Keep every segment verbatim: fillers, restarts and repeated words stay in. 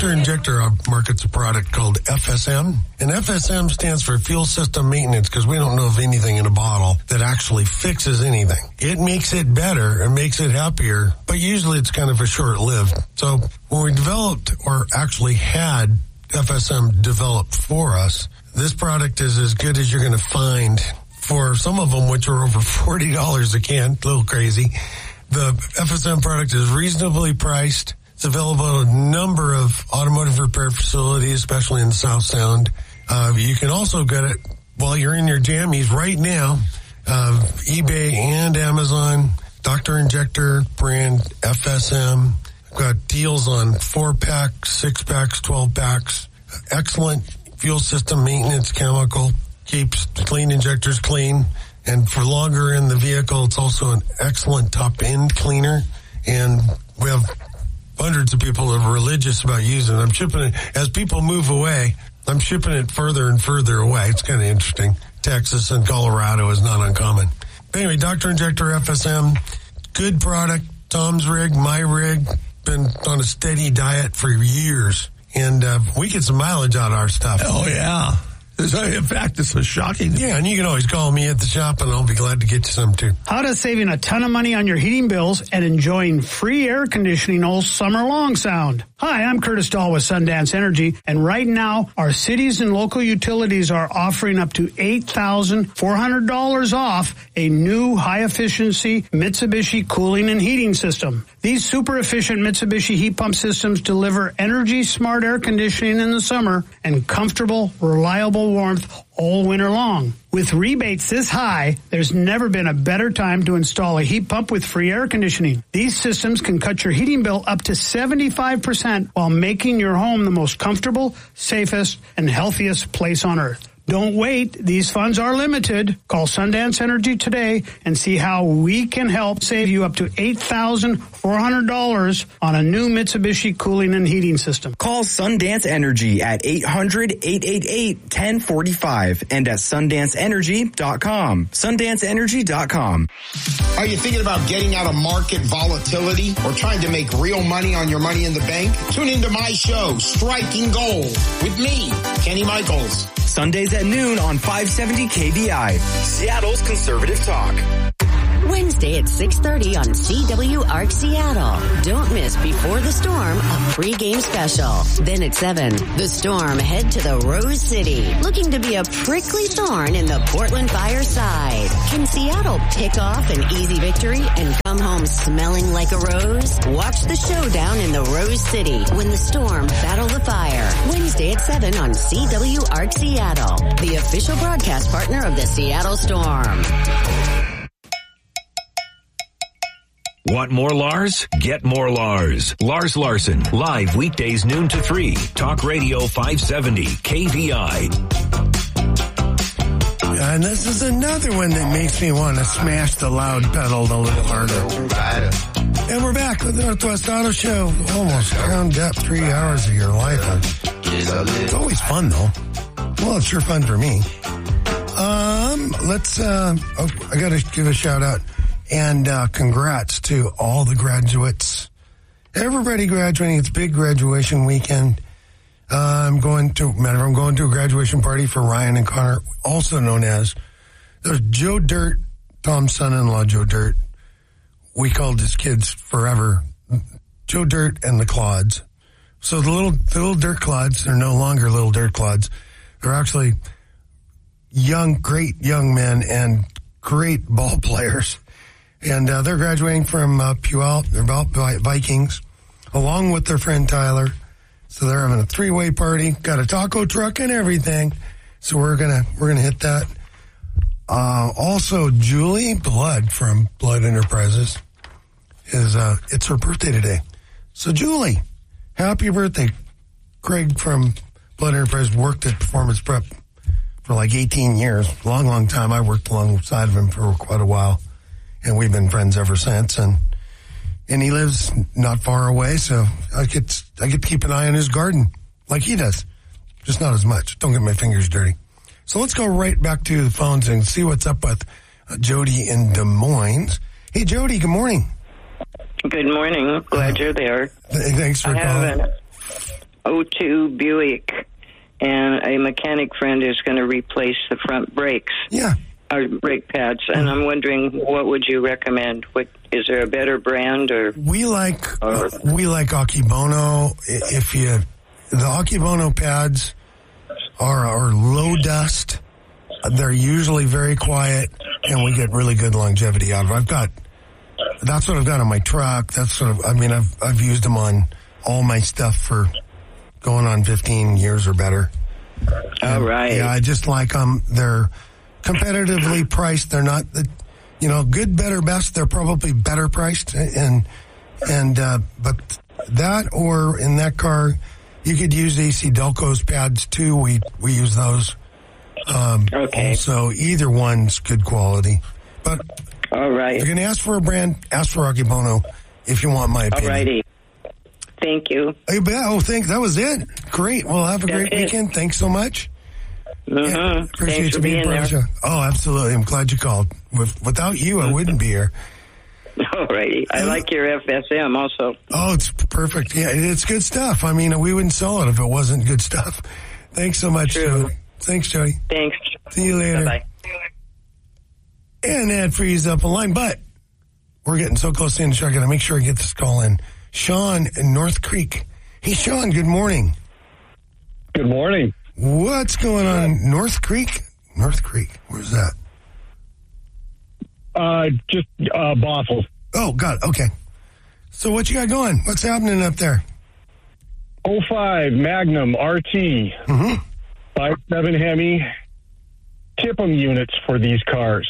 Doctor Injector markets a product called F S M, and F S M stands for Fuel System Maintenance because we don't know of anything in a bottle that actually fixes anything. It makes it better and makes it happier, but usually it's kind of a short-lived. So when we developed or actually had F S M developed for us, this product is as good as you're going to find for some of them, which are over forty dollars a can. A little crazy. The F S M product is reasonably priced. It's available at a number of automotive repair facilities, especially in the South Sound. Uh, you can also get it while you're in your jammies right now. Uh, eBay and Amazon, Doctor Injector brand F S M. Got deals on four packs, six packs, twelve packs. Excellent fuel system maintenance chemical. Keeps clean injectors clean. And for longer in the vehicle, it's also an excellent top end cleaner. And we have hundreds of people that are religious about using it. I'm shipping it as people move away. I'm shipping it further and further away. It's kind of interesting. Texas and Colorado is not uncommon. Anyway, Doctor Injector F S M, good product. Tom's rig, my rig, been on a steady diet for years. And uh, we get some mileage out of our stuff. Oh, yeah. In fact, this was shocking. Yeah, and you can always call me at the shop, and I'll be glad to get you some, too. How does saving a ton of money on your heating bills and enjoying free air conditioning all summer long sound? Hi, I'm Curtis Dahl with Sundance Energy, and right now, our cities and local utilities are offering up to eight thousand four hundred dollars off a new high-efficiency Mitsubishi cooling and heating system. These super-efficient Mitsubishi heat pump systems deliver energy-smart air conditioning in the summer and comfortable, reliable warmth all winter long. With rebates this high, there's never been a better time to install a heat pump with free air conditioning. These systems can cut your heating bill up to seventy-five percent while making your home the most comfortable, safest, and healthiest place on earth. Don't wait. These funds are limited. Call Sundance Energy today and see how we can help save you up to eight thousand four hundred dollars on a new Mitsubishi cooling and heating system. Call Sundance Energy at eight hundred, eight eight eight, one zero four five and at sundance energy dot com. sundance energy dot com. Are you thinking about getting out of market volatility or trying to make real money on your money in the bank? Tune into my show, Striking Gold, with me, Kenny Michaels. Sundays at noon on five seventy K V I, Seattle's Conservative Talk. Wednesday at six thirty on C W Arc Seattle. Don't miss Before the Storm, a pregame special. Then at seven, The Storm head to the Rose City, looking to be a prickly thorn in the Portland Fire side. Can Seattle pick off an easy victory and come home smelling like a rose? Watch the showdown in the Rose City when the Storm battle the fire. Wednesday at seven on C W Arc Seattle, the official broadcast partner of the Seattle Storm. Want more Lars? Get more Lars. Lars Larson, live weekdays noon to three. Talk Radio five seventy K V I. And this is another one that makes me want to smash the loud pedal a little harder. And we're back with the Northwest Auto Show. Almost round up three hours of your life. It's always fun, though. Well, it's sure fun for me. Um, let's, uh, oh, I got to give a shout out. And uh, congrats to all the graduates. Everybody graduating. It's a big graduation weekend. Uh, I'm going to, matter of I'm going to a graduation party for Ryan and Connor, also known as, there's Joe Dirt, Tom's son-in-law, Joe Dirt. We called his kids forever Joe Dirt and the Clods. So the little, the little dirt clods, they're no longer little dirt clods. They're actually young, great young men and great ball players. And uh, they're graduating from uh, Puyallup, they're about Vikings, along with their friend Tyler. So they're having a three-way party, got a taco truck and everything. So we're gonna we're gonna hit that. Uh, also, Julie Blood from Blood Enterprises is uh, it's her birthday today. So Julie, happy birthday! Craig from Blood Enterprises worked at Performance Prep for like eighteen years, long, long time. I worked alongside of him for quite a while. And we've been friends ever since, and and he lives not far away, so I get I get to keep an eye on his garden like he does, just not as much. Don't get my fingers dirty. So let's go right back to the phones and see what's up with uh, Jody in Des Moines. Hey, Jody, good morning. Good morning. Glad uh, you're there. Th- thanks for I calling. Have an, oh two Buick, and a mechanic friend is going to replace the front brakes. Yeah. Or brake pads, and I'm wondering, what would you recommend? What is there a better brand, or we like uh, we like Akebono. If you the Akebono pads are are low dust, they're usually very quiet, and we get really good longevity out of it. I've got that's what I've got on my truck. That's sort of I mean I've I've used them on all my stuff for going on fifteen years or better. All right. Yeah, I just like them. They're competitively priced. They're not the, you know, good, better, best. They're probably better priced. And, and, uh, but that or in that car, you could use A C Delco's pads too. We, we use those. Um, okay. Also, either one's good quality. But all right. If you're going to ask for a brand, ask for Akebono if you want my opinion. All righty. Thank you. Hey, oh, thank, that was it. Great. Well, have a That's great it. weekend. Thanks so much. Mm-hmm. Yeah, appreciate Thanks you for being being part there. of the show. Oh, absolutely. I'm glad you called. With, without you, I wouldn't be here. All righty. I like your F S M also. Oh, it's perfect. Yeah, it's good stuff. I mean, we wouldn't sell it if it wasn't good stuff. Thanks so much, True. Jody. Thanks, Jody. Thanks. See you later. Bye-bye. And that frees up a line, but we're getting so close to the end of the show, I got to make sure I get this call in. Sean in North Creek. Hey, Sean, good morning. Good morning. What's going on in North Creek? North Creek, where's that? Uh, just uh, Bothell. Oh, God, okay. So what you got going? What's happening up there? oh five Magnum R T, Mm-hmm. five seven Hemi, tip 'em units for these cars.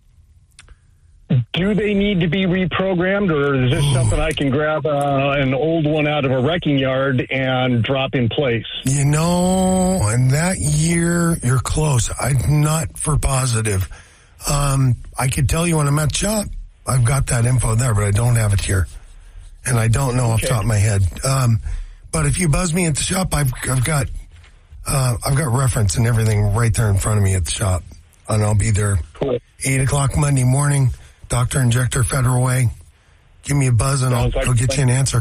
Do they need to be reprogrammed, or is this Ooh. something I can grab uh, an old one out of a wrecking yard and drop in place? You know, in that year, you're close. I'm not for positive. Um, I could tell you when I'm at the shop. I've got that info there, but I don't have it here. And I don't know off the Okay. top of my head. Um, but if you buzz me at the shop, I've, I've got, uh, I've got reference and everything right there in front of me at the shop. And I'll be there Cool. eight o'clock Monday morning, Doctor Injector Federal Way. Give me a buzz and I'll, Sounds like I'll get you an answer.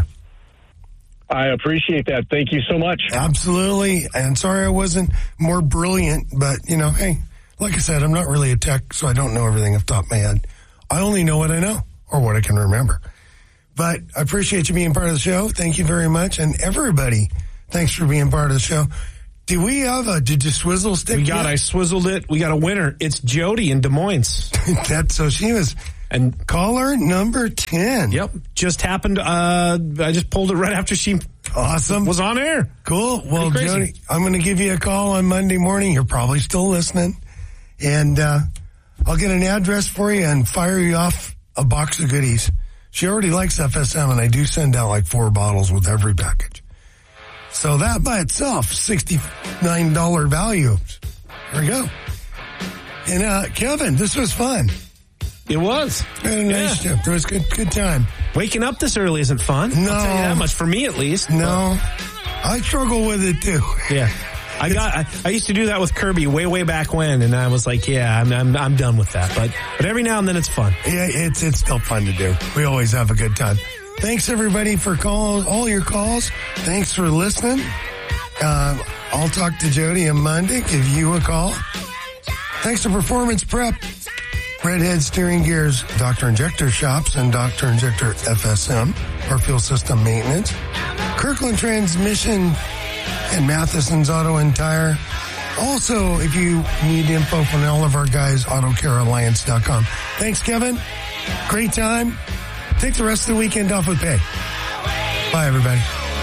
I appreciate that. Thank you so much. Absolutely. And sorry I wasn't more brilliant, but you know, hey, like I said, I'm not really a tech, so I don't know everything off the top of my head. I only know what I know or what I can remember. But I appreciate you being part of the show. Thank you very much. And everybody, thanks for being part of the show. Do we have a, did you swizzle stick? We got, yet? I swizzled it. We got a winner. It's Jody in Des Moines. That's, so she was, and caller number ten. Yep. Just happened, uh, I just pulled it right after she awesome. was on air. Cool. Well, Pretty crazy. Jody, I'm going to give you a call on Monday morning. You're probably still listening. And, uh, I'll get an address for you and fire you off a box of goodies. She already likes F S M, and I do send out like four bottles with every package. So that by itself, sixty-nine dollars value. There we go. And, uh, Kevin, this was fun. It was. Very nice Yeah. trip. It was a good, good time. Waking up this early isn't fun. No. I'll tell you that much. For me, at least. No. I struggle with it, too. Yeah. I got. I, I used to do that with Kirby way, way back when, and I was like, "Yeah, I'm, I'm, I'm done with that." But, but every now and then it's fun. Yeah, it's it's still fun to do. We always have a good time. Thanks everybody for calls, all your calls. Thanks for listening. Uh, I'll talk to Jody on Monday. Give you a call. Thanks to Performance Prep, Redhead Steering Gears, Doctor Injector Shops, and Doctor Injector F S M, or Fuel System Maintenance, Kirkland Transmission, and Matheson's Auto and Tire. Also, if you need info from all of our guys, auto care alliance dot com. Thanks, Kevin. Great time. Take the rest of the weekend off with pay. Bye, everybody.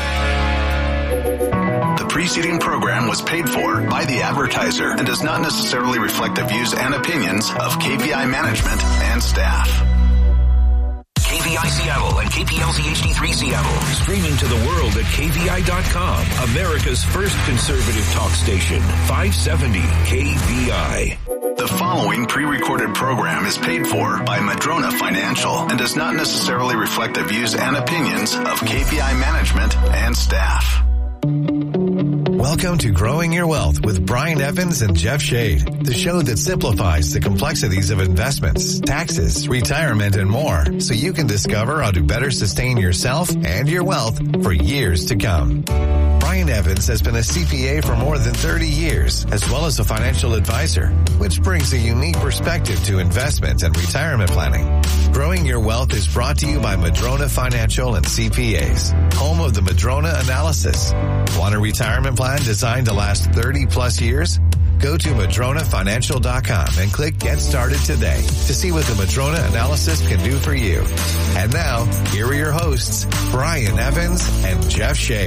The preceding program was paid for by the advertiser and does not necessarily reflect the views and opinions of K V I management and staff. K V I Seattle and K P L Z H D three Seattle. Streaming to the world at K V I dot com. America's first conservative talk station. five seventy K V I. The following pre-recorded program is paid for by Madrona Financial and does not necessarily reflect the views and opinions of K V I management and staff. Welcome to Growing Your Wealth with Brian Evans and Jeff Shade, the show that simplifies the complexities of investments, taxes, retirement, and more, so you can discover how to better sustain yourself and your wealth for years to come. Brian Brian Evans has been a C P A for more than thirty years, as well as a financial advisor, which brings a unique perspective to investment and retirement planning. Growing Your Wealth is brought to you by Madrona Financial and C P As, home of the Madrona Analysis. Want a retirement plan designed to last thirty plus years? Go to Madrona Financial dot com and click Get Started today to see what the Madrona Analysis can do for you. And now, here are your hosts, Brian Evans and Jeff Shea.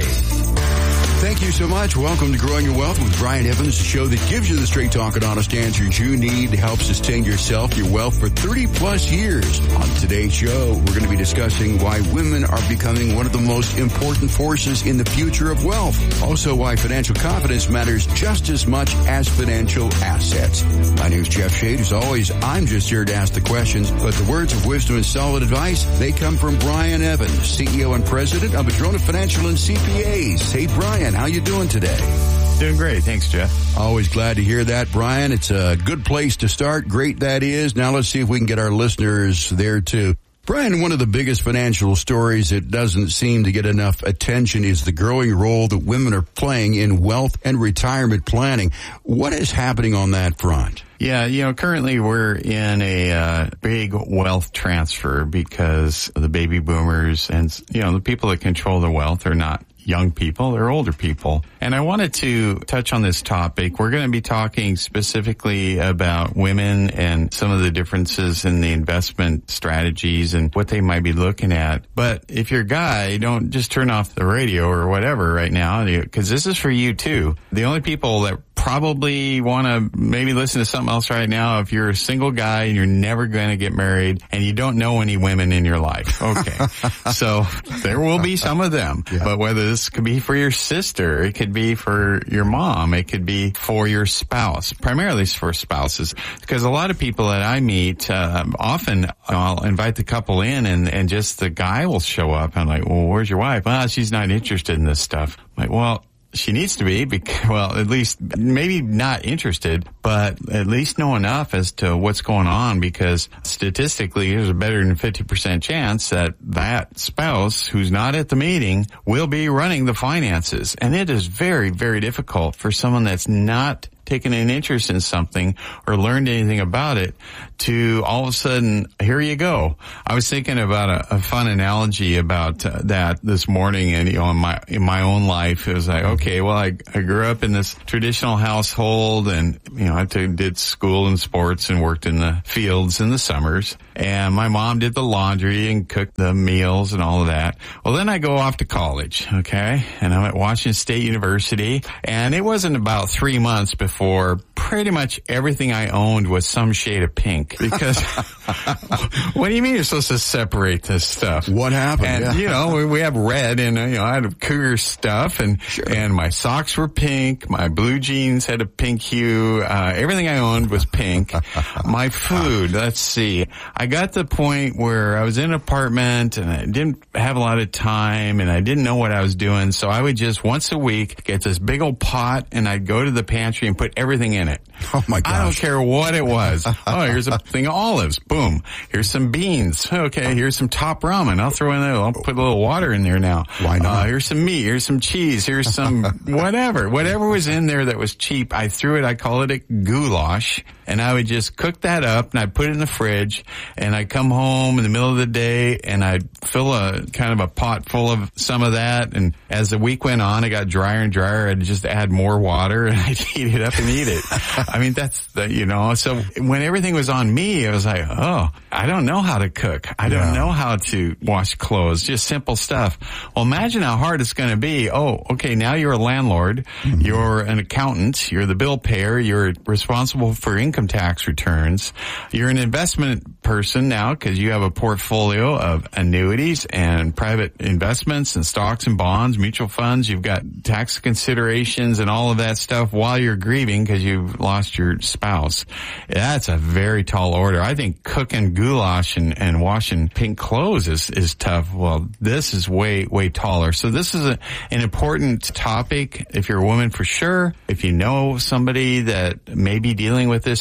Thank you so much. Welcome to Growing Your Wealth with Brian Evans, the show that gives you the straight talk and honest answers you need to help sustain yourself, your wealth for thirty plus years. On today's show, we're going to be discussing why women are becoming one of the most important forces in the future of wealth. Also, why financial confidence matters just as much as financial assets. My name is Jeff Shade. As always, I'm just here to ask the questions, but the words of wisdom and solid advice, they come from Brian Evans, C E O and President of Madrona Financial and C P As. Hey, Brian. How you doing today? Doing great. Thanks, Jeff. Always glad to hear that, Brian. It's a good place to start. Great that is. Now let's see if we can get our listeners there too. Brian, one of the biggest financial stories that doesn't seem to get enough attention is the growing role that women are playing in wealth and retirement planning. What is happening on that front? Yeah, you know, currently we're in a uh, big wealth transfer because the baby boomers and, you know, the people that control the wealth are not young people, they're older people. And I wanted to touch on this topic. We're going to be talking specifically about women and some of the differences in the investment strategies and what they might be looking at. But if you're a guy, don't just turn off the radio or whatever right now, because this is for you too. The only people that probably want to maybe listen to something else right now, if you're a single guy and you're never going to get married and you don't know any women in your life. Okay. So there will be some of them, yeah. But whether this could be for your sister, it could be for your mom, it could be for your spouse, primarily for spouses, because a lot of people that I meet, uh, often I'll invite the couple in and, and just the guy will show up. I'm like, well, where's your wife? Well, she's not interested in this stuff. I'm like, well, she needs to be, because, well, at least maybe not interested, but at least know enough as to what's going on, because statistically there's a better than fifty percent chance that that spouse who's not at the meeting will be running the finances. And it is very, very difficult for someone that's not taken an interest in something or learned anything about it to all of a sudden, here you go. I was thinking about a, a fun analogy about uh, that this morning, and, you know, in my, in my own life, it was like, okay, well, I, I grew up in this traditional household, and, you know, I t- did school and sports and worked in the fields in the summers, and my mom did the laundry and cooked the meals and all of that. Well, then I go off to college, okay, and I'm at Washington State University, and it wasn't about three months before pretty much everything I owned was some shade of pink. Because what do you mean you're supposed to separate this stuff? What happened? And, yeah. you know, we, we have red, and, you know, I had cougar stuff, and, sure. and my socks were pink. My blue jeans had a pink hue. Uh, everything I owned was pink. My food, let's see. I got to the point where I was in an apartment and I didn't have a lot of time and I didn't know what I was doing. So I would just once a week get this big old pot and I'd go to the pantry and put everything in it. Oh my gosh. I don't care what it was. Oh, here's a thing of olives. Boom. Here's some beans. Okay. Here's some top ramen. I'll throw in there. I'll put a little water in there now. Why not? Uh, here's some meat. Here's some cheese. Here's some whatever. Whatever was in there that was cheap, I threw it. I call it a goulash. And I would just cook that up and I'd put it in the fridge and I'd come home in the middle of the day and I'd fill a kind of a pot full of some of that. And as the week went on, it got drier and drier. I'd just add more water and I'd heat it up and eat it. I mean, that's the, you know, so when everything was on me, I was like, oh, I don't know how to cook. I don't Yeah. know how to wash clothes, just simple stuff. Well, imagine how hard it's going to be. Oh, okay. Now you're a landlord. Mm-hmm. You're an accountant. You're the bill payer. You're responsible for income tax returns. You're an investment person now because you have a portfolio of annuities and private investments and stocks and bonds, mutual funds. You've got tax considerations and all of that stuff while you're grieving because you've lost your spouse. That's a very tall order. I think cooking goulash and, and washing pink clothes is, is tough. Well, this is way, way taller. So this is a, an important topic if you're a woman for sure. If you know somebody that may be dealing with this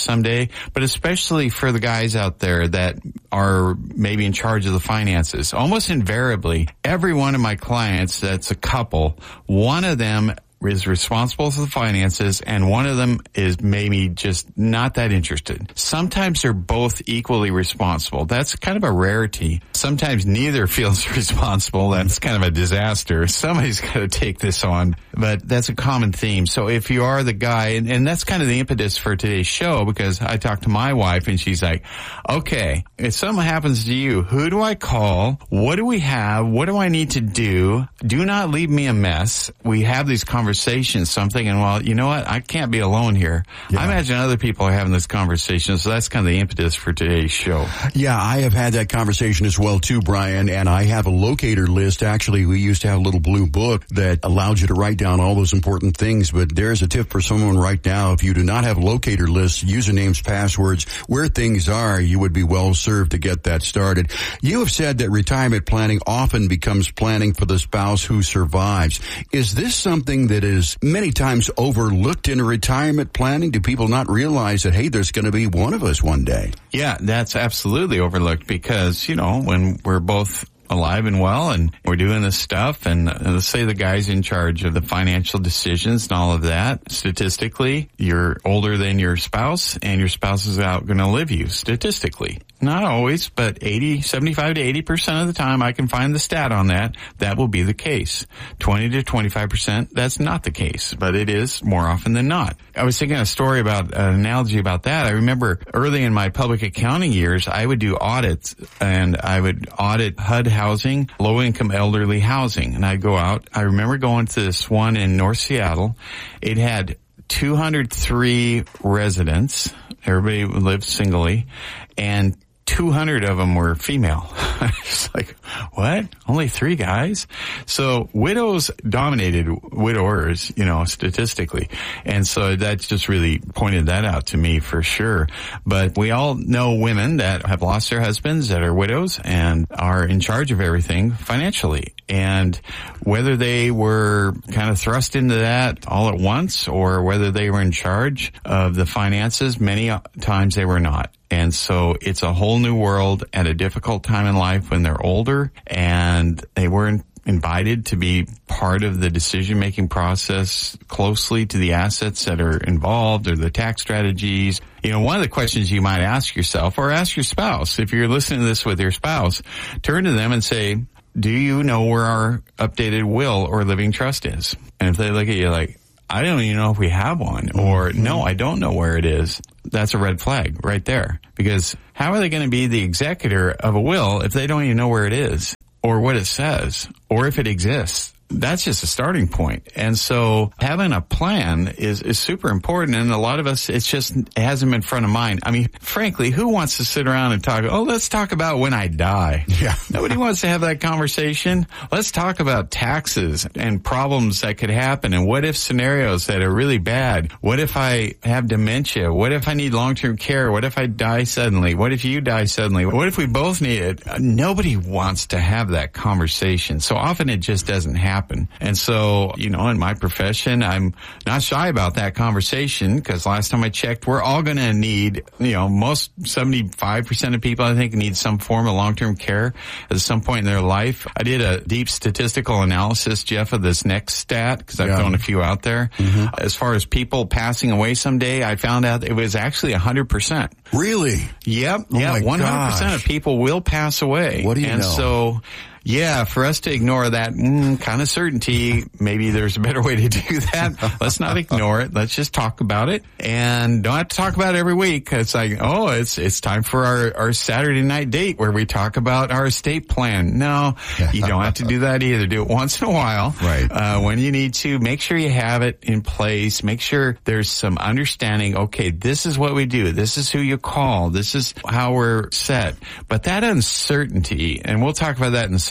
someday, but especially for the guys out there that are maybe in charge of the finances. Almost invariably, every one of my clients that's a couple, one of them is responsible for the finances and one of them is maybe just not that interested. Sometimes they're both equally responsible. That's kind of a rarity. Sometimes neither feels responsible. That's kind of a disaster. Somebody's got to take this on, but that's a common theme. So if you are the guy, and, and that's kind of the impetus for today's show, because I talked to my wife and she's like, okay, if something happens to you, who do I call? What do we have? What do I need to do? Do not leave me a mess. We have these conversations Conversation, something, and well, you know what? I can't be alone here. Yeah. I imagine other people are having this conversation, so that's kind of the impetus for today's show. Yeah, I have had that conversation as well too, Brian, and I have a locator list. Actually, we used to have a little blue book that allowed you to write down all those important things, but there's a tip for someone right now. If you do not have a locator list, usernames, passwords, where things are, you would be well served to get that started. You have said that retirement planning often becomes planning for the spouse who survives. Is this something that is many times overlooked in retirement planning? Do people not realize that, hey, there's going to be one of us one day? Yeah, that's absolutely overlooked because, you know, when we're both alive and well and we're doing this stuff and uh, let's say the guy's in charge of the financial decisions and all of that, statistically, you're older than your spouse and your spouse is out going to live you statistically. Not always, but eighty, seventy-five to eighty percent of the time I can find the stat on that. That will be the case. twenty to twenty-five percent, that's not the case, but it is more often than not. I was thinking a story about, an analogy about that. I remember early in my public accounting years, I would do audits and I would audit H U D housing, low income elderly housing. And I'd go out. I remember going to this one in North Seattle. It had two hundred three residents. Everybody lived singly and two hundred of them were female. It's like, what? Only three guys? So widows dominated widowers, you know, statistically. And so that just really pointed that out to me for sure. But we all know women that have lost their husbands, that are widows and are in charge of everything financially. And whether they were kind of thrust into that all at once or whether they were in charge of the finances, many times they were not. And so it's a whole new world at a difficult time in life when they're older and they weren't invited to be part of the decision-making process closely to the assets that are involved or the tax strategies. You know, one of the questions you might ask yourself or ask your spouse, if you're listening to this with your spouse, turn to them and say, do you know where our updated will or living trust is? And if they look at you like, I don't even know if we have one, or no, I don't know where it is, that's a red flag right there. Because how are they going to be the executor of a will if they don't even know where it is or what it says or if it exists? That's just a starting point. And so having a plan is, is super important. And a lot of us, it's just, it hasn't been front of mind. I mean, frankly, who wants to sit around and talk, oh, let's talk about when I die. Yeah. Nobody wants to have that conversation. Let's talk about taxes and problems that could happen and what if scenarios that are really bad. What if I have dementia? What if I need long-term care? What if I die suddenly? What if you die suddenly? What if we both need it? Nobody wants to have that conversation. So often it just doesn't happen. Happen. And so, you know, in my profession, I'm not shy about that conversation because last time I checked, we're all going to need, you know, most seventy-five percent of people, I think, need some form of long-term care at some point in their life. I did a deep statistical analysis, Jeff, of this next stat because I've yeah. thrown a few out there. Mm-hmm. As far as people passing away someday, I found out it was actually one hundred percent. Really? Yep. Oh yeah. one hundred percent gosh. of people will pass away. What do you and know? And so, yeah, for us to ignore that mm, kind of certainty, maybe there's a better way to do that. Let's not ignore it. Let's just talk about it, and don't have to talk about it every week. It's like, oh, it's it's time for our our Saturday night date where we talk about our estate plan. No, you don't have to do that either. Do it once in a while, right? Uh, when you need to, make sure you have it in place. Make sure there's some understanding. Okay, this is what we do. This is who you call. This is how we're set. But that uncertainty, and we'll talk about that in a second.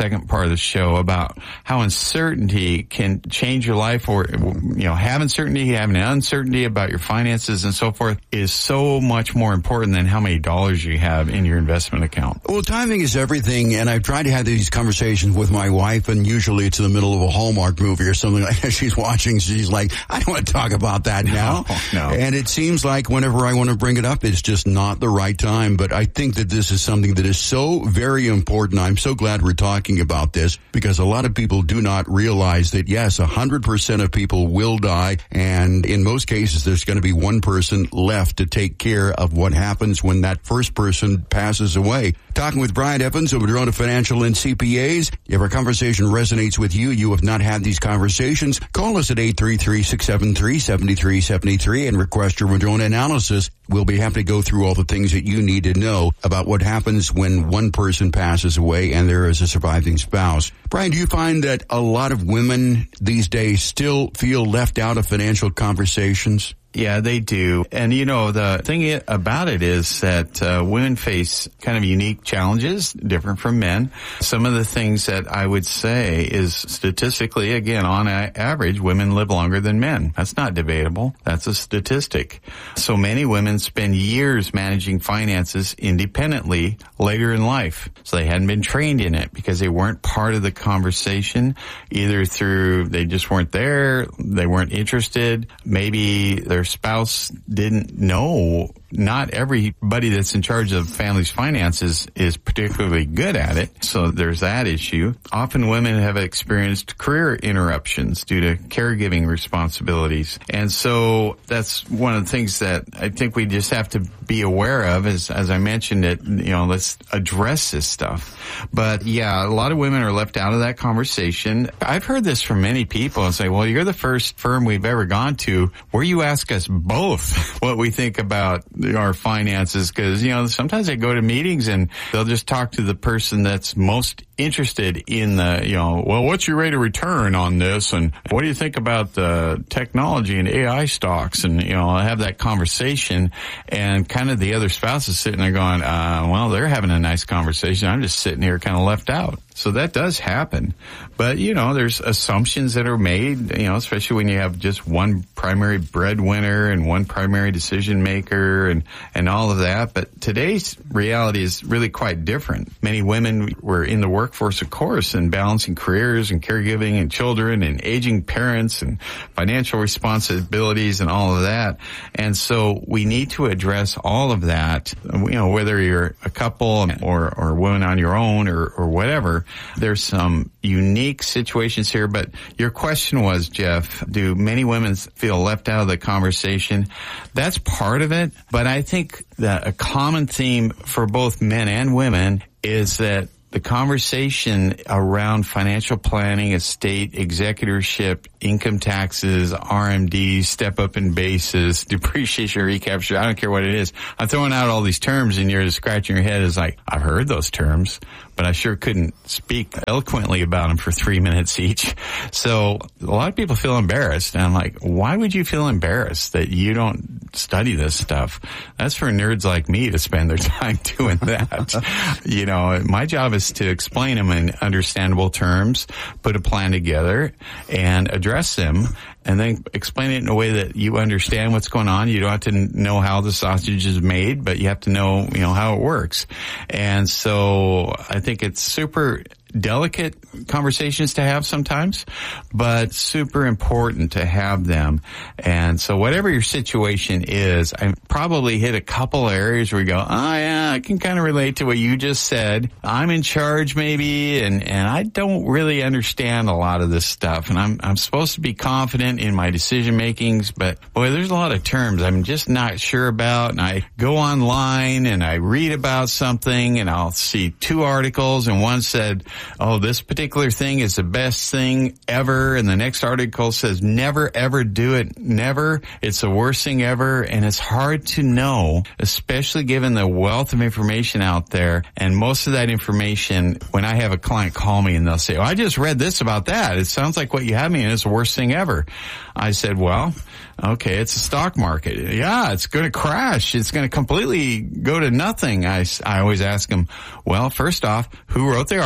second part of the show about how uncertainty can change your life, or, you know, having uncertainty, having uncertainty about your finances and so forth is so much more important than how many dollars you have in your investment account. Well, timing is everything, and I've tried to have these conversations with my wife, and usually it's in the middle of a Hallmark movie or something like that. She's watching, she's like, I don't want to talk about that now. No, no. And it seems like whenever I want to bring it up, it's just not the right time. But I think that this is something that is so very important. I'm so glad we're talking about this, because a lot of people do not realize that, yes, one hundred percent of people will die, and in most cases, there's going to be one person left to take care of what happens when that first person passes away. Talking with Brian Evans of Madrona Financial and C P As. If our conversation resonates with you, you have not had these conversations, call us at eight three three, six seven three, seven three seven three and request your Madrona analysis. We'll be happy to go through all the things that you need to know about what happens when one person passes away and there is a surviving spouse. Brian, do you find that a lot of women these days still feel left out of financial conversations? Yeah, they do. And, you know, the thing about it is that uh, women face kind of unique challenges, different from men. Some of the things that I would say is statistically, again, on average, women live longer than men. That's not debatable. That's a statistic. So many women spend years managing finances independently later in life. So they hadn't been trained in it because they weren't part of the conversation, either through they just weren't there, they weren't interested, maybe their spouse didn't know. Not everybody that's in charge of family's finances is particularly good at it, so there's that issue. Often women have experienced career interruptions due to caregiving responsibilities, and so that's one of the things that I think we just have to be aware of. As, as I mentioned it, you know, let's address this stuff. But yeah, a lot of women are left out of that conversation. I've heard this from many people and say, well, you're the first firm we've ever gone to where you ask us both what we think about our finances, because, you know, sometimes they go to meetings and they'll just talk to the person that's most interested in the, you know, well, what's your rate of return on this? And what do you think about the technology and A I stocks? And, you know, I have that conversation, and kind of the other spouse is sitting there going, uh, well, they're having a nice conversation. I'm just sitting here kind of left out. So that does happen. But, you know, there's assumptions that are made, you know, especially when you have just one primary breadwinner and one primary decision maker and, and all of that. But today's reality is really quite different. Many women were in the workforce, of course, and balancing careers and caregiving and children and aging parents and financial responsibilities and all of that. And so we need to address all of that, you know, whether you're a couple or, or a woman on your own or, or whatever. There's some unique situations here, but your question was, Jeff, do many women feel left out of the conversation? That's part of it, but I think that a common theme for both men and women is that the conversation around financial planning, estate, executorship, income taxes, R M Ds, step up in basis, depreciation recapture, I don't care what it is. I'm throwing out all these terms and you're just scratching your head. It's like, I've heard those terms, but I sure couldn't speak eloquently about them for three minutes each. So a lot of people feel embarrassed. And I'm like, why would you feel embarrassed that you don't study this stuff? That's for nerds like me to spend their time doing that. You know, my job is to explain them in understandable terms, put a plan together, and address them, and then explain it in a way that you understand what's going on. You don't have to know how the sausage is made, but you have to know, you know, how it works. And so I think it's super delicate conversations to have sometimes, but super important to have them. And so whatever your situation is, I probably hit a couple areas where you go, oh yeah, I can kind of relate to what you just said. I'm in charge maybe, and, and I don't really understand a lot of this stuff. And I'm, I'm supposed to be confident in my decision makings, but boy, there's a lot of terms I'm just not sure about. And I go online and I read about something and I'll see two articles, and one said, oh, this particular thing is the best thing ever, and the next article says never ever do it, never, it's the worst thing ever. And it's hard to know, especially given the wealth of information out there. And most of that information, when I have a client call me and they'll say, oh, I just read this about that, it sounds like what you have me in is the worst thing ever. I said, well, okay, it's a stock market. Yeah, it's going to crash. It's going to completely go to nothing. I, I always ask them, well, first off, who wrote the article?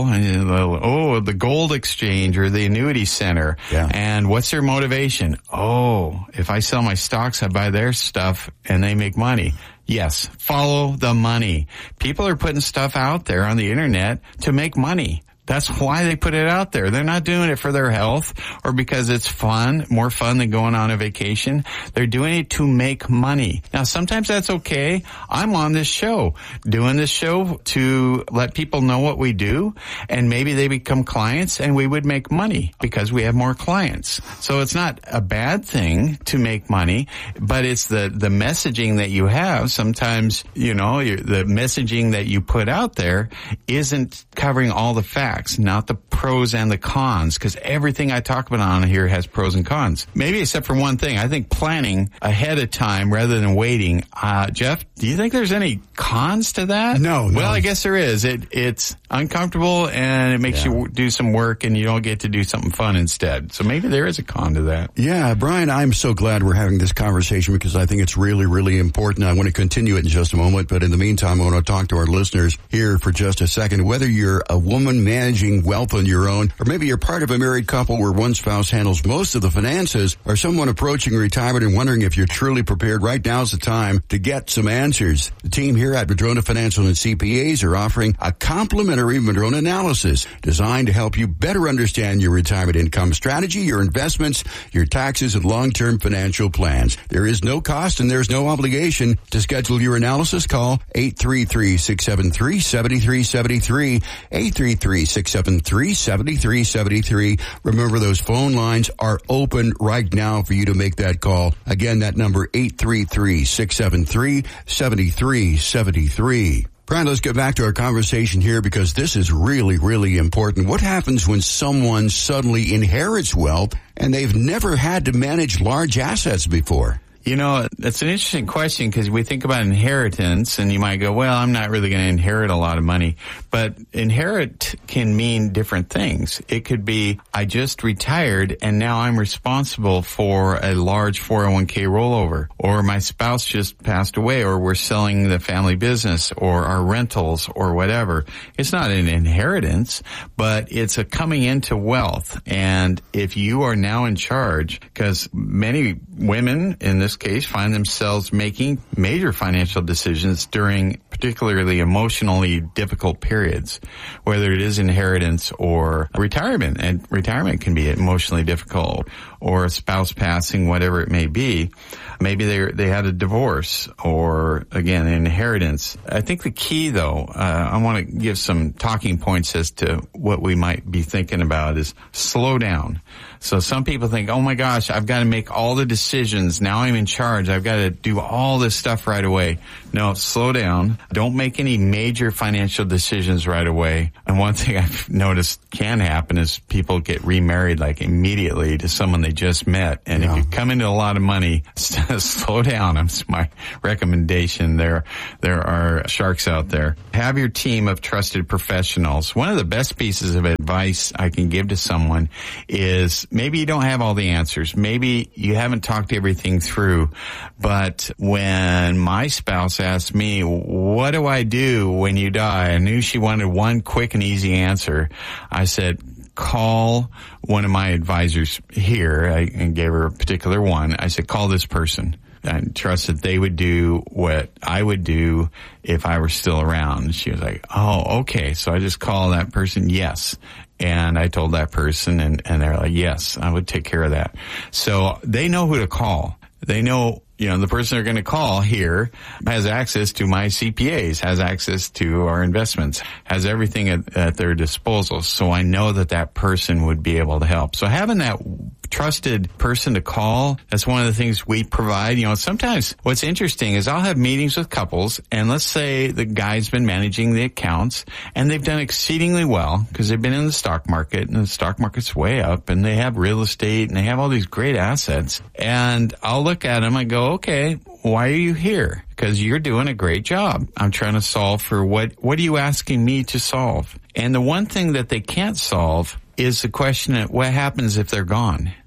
and, uh, oh, the gold exchange or the annuity center. Yeah. And what's their motivation? Oh, if I sell my stocks, I buy their stuff and they make money. Yes, follow the money. People are putting stuff out there on the internet to make money. That's why they put it out there. They're not doing it for their health or because it's fun, more fun than going on a vacation. They're doing it to make money. Now, sometimes that's okay. I'm on this show, doing this show to let people know what we do, and maybe they become clients and we would make money because we have more clients. So it's not a bad thing to make money, but it's the, the messaging that you have. Sometimes, you know, the messaging that you put out there isn't covering all the facts. Not the pros and the cons, because everything I talk about on here has pros and cons. Maybe except for one thing. I think planning ahead of time rather than waiting. Uh, Jeff, do you think there's any cons to that? No. Well, no. I guess there is. It It's uncomfortable and it makes Yeah. you do some work and you don't get to do something fun instead. So maybe there is a con to that. Yeah, Brian, I'm so glad we're having this conversation because I think it's really, really important. I want to continue it in just a moment, but in the meantime, I want to talk to our listeners here for just a second. Whether you're a woman managing wealth on your own, or maybe you're part of a married couple where one spouse handles most of the finances, or someone approaching retirement and wondering if you're truly prepared, right now's the time to get some answers. The team here at Madrona Financial and C P As are offering a complimentary Madrona analysis designed to help you better understand your retirement income strategy, your investments, your taxes, and long-term financial plans. There is no cost and there's no obligation. To schedule your analysis, call eight three three, six seven three, seven three seven three, eight three three, six seven three, seven three seven three. Remember, those phone lines are open right now for you to make that call. Again, that number, eight three three, six seven three, seven three seven three. Brian, let's get back to our conversation here because this is really, really important. What happens when someone suddenly inherits wealth and they've never had to manage large assets before? You know, that's an interesting question because we think about inheritance and you might go, well, I'm not really going to inherit a lot of money. But inherit can mean different things. It could be, I just retired and now I'm responsible for a large four oh one k rollover, or my spouse just passed away, or we're selling the family business or our rentals or whatever. It's not an inheritance, but it's a coming into wealth. And if you are now in charge, because many women in this case find themselves making major financial decisions during particularly emotionally difficult periods, whether it is inheritance or retirement. And retirement can be emotionally difficult, or a spouse passing, whatever it may be. Maybe they they had a divorce, or again, inheritance. I think the key, though, uh, I want to give some talking points as to what we might be thinking about is slow down. So some people think, oh my gosh, I've got to make all the decisions. Now I'm in charge. I've got to do all this stuff right away. No, slow down. Don't make any major financial decisions right away. And one thing I've noticed can happen is people get remarried like immediately to someone they just met. And yeah. if you come into a lot of money, slow down. That's my recommendation. There, there are sharks out there. Have your team of trusted professionals. One of the best pieces of advice I can give to someone is maybe you don't have all the answers. Maybe you haven't talked everything through. But when my spouse asked me, what do I do when you die? I knew she wanted one quick and easy answer. I said, call one of my advisors here. I gave her a particular one. I said, call this person. I trust that they would do what I would do if I were still around. She was like, oh, okay. So I just call that person. Yes. And I told that person and, and they're like, yes, I would take care of that. So they know who to call. They know, you know, the person they're going to call here has access to my C P As, has access to our investments, has everything at, at their disposal. So I know that that person would be able to help. So having that trusted person to call, that's one of the things we provide. You know, sometimes what's interesting is I'll have meetings with couples, and let's say the guy's been managing the accounts and they've done exceedingly well because they've been in the stock market and the stock market's way up and they have real estate and they have all these great assets. And I'll look at them and go, okay, why are you here? Because you're doing a great job. I'm trying to solve for what, what are you asking me to solve? And the one thing that they can't solve is the question of what happens if they're gone.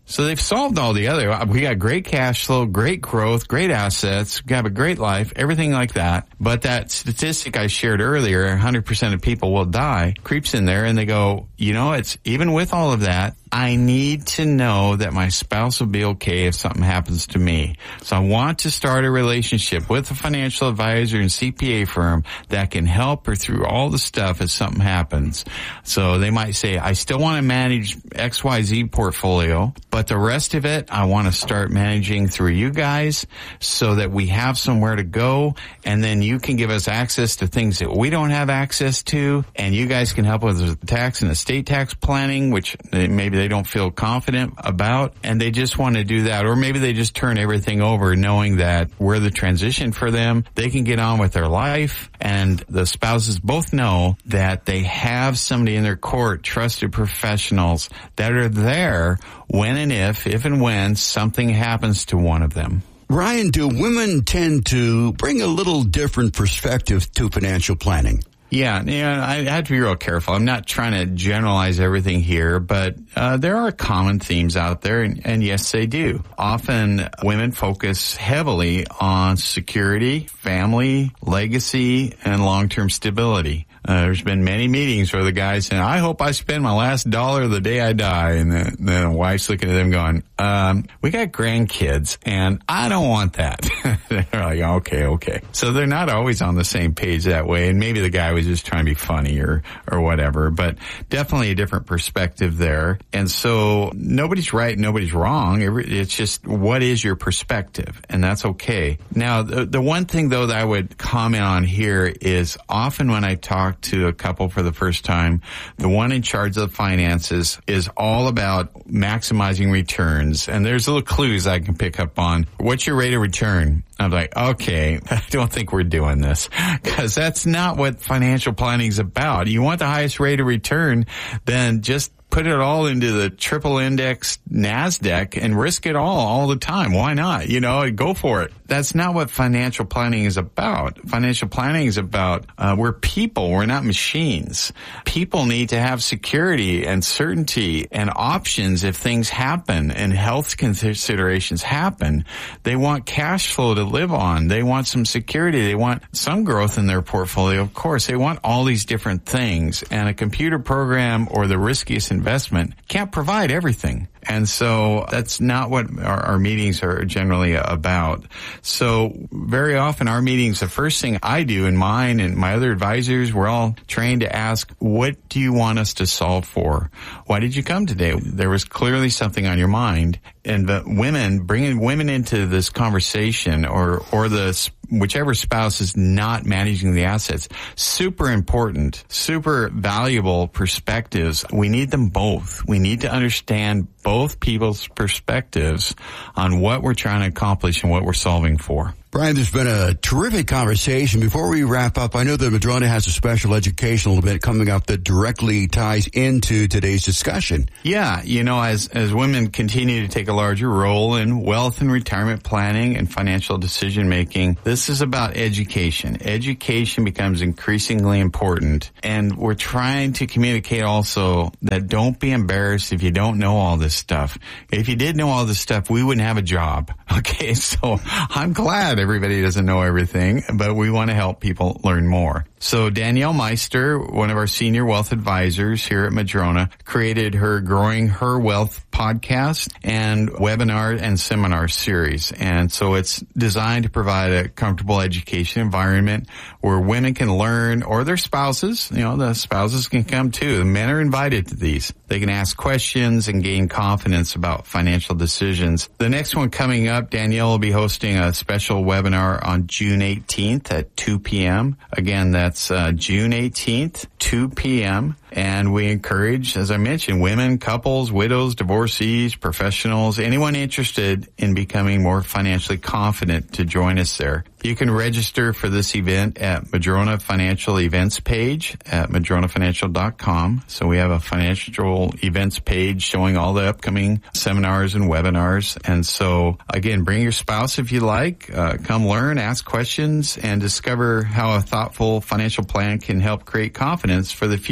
So they've solved all the other. We got great cash flow, great growth, great assets, we have a great life, everything like that. But that statistic I shared earlier, one hundred percent of people will die, creeps in there, and they go, you know, it's even with all of that, I need to know that my spouse will be okay if something happens to me. So I want to start a relationship with a financial advisor and C P A firm that can help her through all the stuff if something happens. So they might say, I still want to manage X Y Z portfolio, but the rest of it, I want to start managing through you guys so that we have somewhere to go, and then you can give us access to things that we don't have access to, and you guys can help with the tax and estate tax planning, which maybe they don't feel confident about, and they just want to do that. Or maybe they just turn everything over knowing that we're the transition for them. They can get on with their life, and the spouses both know that they have somebody in their court, trusted professionals that are there when and if, if and when something happens to one of them. Ryan, do women tend to bring a little different perspective to financial planning? Yeah, yeah, I have to be real careful. I'm not trying to generalize everything here, but uh, there are common themes out there, and, and yes, they do. Often women focus heavily on security, family, legacy, and long-term stability. Uh, there's been many meetings where the guy's saying, I hope I spend my last dollar the day I die. And then, then the wife's looking at them going, um, we got grandkids and I don't want that. They're like, okay, okay. So they're not always on the same page that way. And maybe the guy was just trying to be funny or, or whatever, but definitely a different perspective there. And so nobody's right, nobody's wrong. It's just, what is your perspective? And that's okay. Now, the, the one thing though that I would comment on here is often when I talk to a couple for the first time, the one in charge of the finances is all about maximizing returns. And there's little clues I can pick up on. What's your rate of return? I'm like, okay, I don't think we're doing this, because that's not what financial planning is about. You want the highest rate of return, then just put it all into the triple index NASDAQ and risk it all all the time. Why not? You know, go for it. That's not what financial planning is about. Financial planning is about, uh, we're people. We're not machines. People need to have security and certainty and options if things happen and health considerations happen. They want cash flow to live on. They want some security. They want some growth in their portfolio. Of course, they want all these different things, and a computer program or the riskiest investment can't provide everything. And so that's not what our, our meetings are generally about. So very often our meetings, the first thing I do in mine and my other advisors, we're all trained to ask, what do you want us to solve for? Why did you come today? There was clearly something on your mind. And the women, bringing women into this conversation, or, or the, whichever spouse is not managing the assets, super important, super valuable perspectives. We need them both. We need to understand both people's perspectives on what we're trying to accomplish and what we're solving for. Brian, there's been a terrific conversation. Before we wrap up, I know that Madrona has a special educational event coming up that directly ties into today's discussion. Yeah, you know, as as women continue to take a larger role in wealth and retirement planning and financial decision making, this is about education. Education becomes increasingly important, and we're trying to communicate also that don't be embarrassed if you don't know all this stuff. If you did know all this stuff, we wouldn't have a job. Okay, so I'm glad everybody doesn't know everything, but we want to help people learn more. So Danielle Meister, one of our senior wealth advisors here at Madrona, created her Growing Her Wealth podcast and webinar and seminar series. And so it's designed to provide a comfortable education environment where women can learn, or their spouses, you know, the spouses can come too. The men are invited to these. They can ask questions and gain confidence about financial decisions. The next one coming up, Danielle will be hosting a special webinar on June eighteenth at two p.m. Again, that's uh, June eighteenth, two p.m. And we encourage, as I mentioned, women, couples, widows, divorcees, professionals, anyone interested in becoming more financially confident to join us there. You can register for this event at Madrona Financial Events page at madrona financial dot com. So we have a financial events page showing all the upcoming seminars and webinars. And so, again, bring your spouse if you like. Uh, come learn, ask questions, and discover how a thoughtful financial plan can help create confidence for the future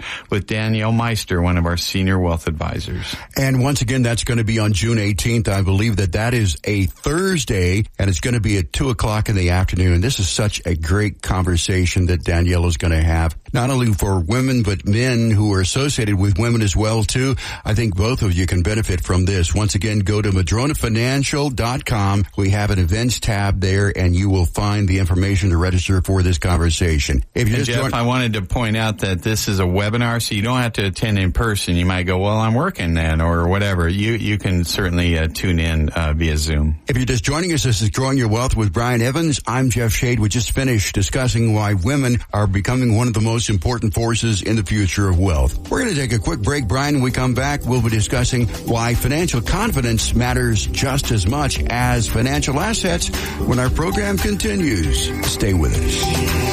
with Danielle Meister, one of our senior wealth advisors. And once again, that's going to be on June eighteenth. I believe that that is a Thursday, and it's going to be at two o'clock in the afternoon. This is such a great conversation that Danielle is going to have, not only for women, but men who are associated with women as well, too. I think both of you can benefit from this. Once again, go to Madrona Financial dot com. We have an events tab there, and you will find the information to register for this conversation. If you and just Jeff, join- I wanted to point out that this is a webinar, so you don't have to attend in person. You might go, well, I'm working then, or whatever. You you can certainly uh, tune in uh, via Zoom. If you're just joining us, this is Growing Your Wealth with Brian Evans. I'm Jeff Shade. We just finished discussing why women are becoming one of the most important forces in the future of wealth. We're going to take a quick break, Brian. When we come back, we'll be discussing why financial confidence matters just as much as financial assets when our program continues. Stay with us.